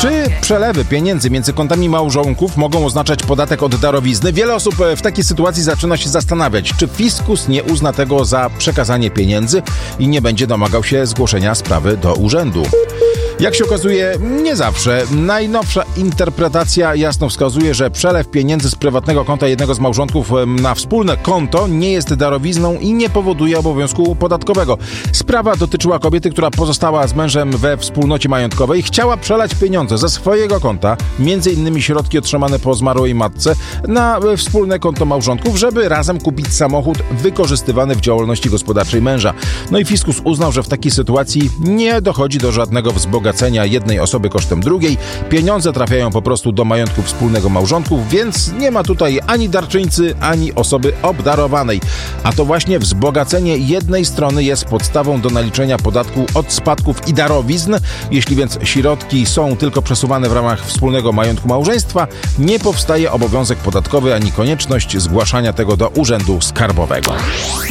Czy przelewy pieniędzy między kontami małżonków mogą oznaczać podatek od darowizny? Wiele osób w takiej sytuacji zaczyna się zastanawiać, czy fiskus nie uzna tego za przekazanie pieniędzy i nie będzie domagał się zgłoszenia sprawy do urzędu. Jak się okazuje, nie zawsze. Najnowsza interpretacja jasno wskazuje, że przelew pieniędzy z prywatnego konta jednego z małżonków na wspólne konto nie jest darowizną i nie powoduje obowiązku podatkowego. Sprawa dotyczyła kobiety, która pozostała z mężem we wspólnocie majątkowej, chciała przelać pieniądze ze swojego konta, m.in. środki otrzymane po zmarłej matce, na wspólne konto małżonków, żeby razem kupić samochód wykorzystywany w działalności gospodarczej męża. No i fiskus uznał, że w takiej sytuacji nie dochodzi do żadnego wzbogacenia jednej osoby kosztem drugiej. Pieniądze trafiają po prostu do majątku wspólnego małżonków, więc nie ma tutaj ani darczyńcy, ani osoby obdarowanej. A to właśnie wzbogacenie jednej strony jest podstawą do naliczenia podatku od spadków i darowizn. Jeśli więc środki są tylko przesuwane w ramach wspólnego majątku małżeństwa, nie powstaje obowiązek podatkowy ani konieczność zgłaszania tego do Urzędu Skarbowego.